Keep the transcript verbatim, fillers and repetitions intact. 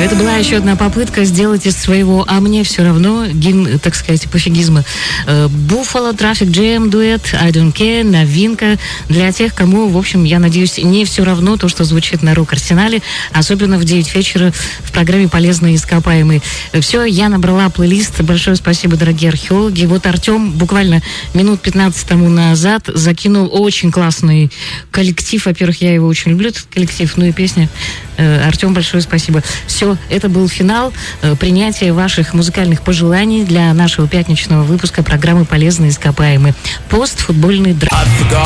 Это была еще одна попытка сделать из своего «а мне все равно» гимн, так сказать, пофигизма. Buffalo, Traffic Jam, дуэт I Don't Care, новинка для тех, кому, в общем, я надеюсь, не все равно то, что звучит на рок-арсенале, особенно в девять вечера в программе «Полезные ископаемые». Все, я набрала плейлист. Большое спасибо, дорогие археологи. Вот Артем буквально минут пятнадцать тому назад закинул очень классный коллектив. Во-первых, я его очень люблю, этот коллектив, ну и песня. Артем, большое спасибо. Все, это был финал принятия ваших музыкальных пожеланий для нашего пятничного выпуска программы «Полезные ископаемые». Постфутбольный драйв.